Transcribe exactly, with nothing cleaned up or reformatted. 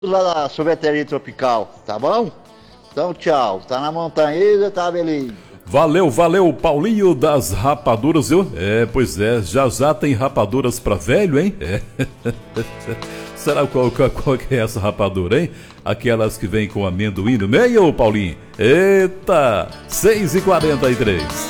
lá da sorveteria tropical, tá bom? Então, tchau. Tá na montanha, tá, beleza? Valeu, valeu, Paulinho das rapaduras, viu? É, pois é, já já tem rapaduras pra velho, hein? É. Será qual, qual, qual que é essa rapadura, hein? Aquelas que vem com amendoim no meio, Paulinho? Eita, seis e quarenta e três.